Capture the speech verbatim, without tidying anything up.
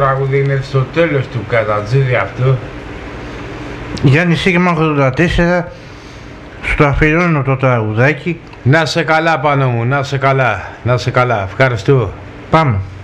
τραγούδι είναι στο τέλος του Κατατζίδη αυτό. Γιάννη Σίγμα ογδόντα τέσσερα, στο αφιερώνω το τραγουδάκι. Να σε καλά πάνω μου, να σε καλά, να σε καλά, ευχαριστώ. Πάμε.